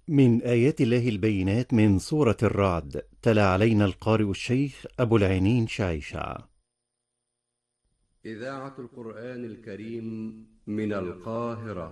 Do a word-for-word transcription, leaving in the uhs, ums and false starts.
من آيات الله البينات من سورة الرعد. تلا علينا القارئ الشيخ أبو العينين شعيشع. إذاعة القرآن الكريم من القاهرة.